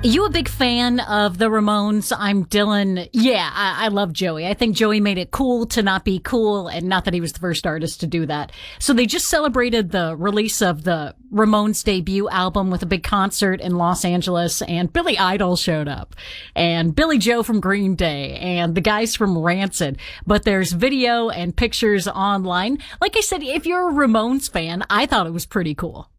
You a big fan of the Ramones? I'm Dylan. Yeah, I love Joey. I think Joey made it cool to not be cool, and not that he was the first artist to do that. So they just celebrated the release of the Ramones debut album with a big concert in Los Angeles, and Billy Idol showed up, and Billy Joe from Green Day, and the guys from Rancid. But there's video and pictures online. Like I said, if you're a Ramones fan, I thought it was pretty cool.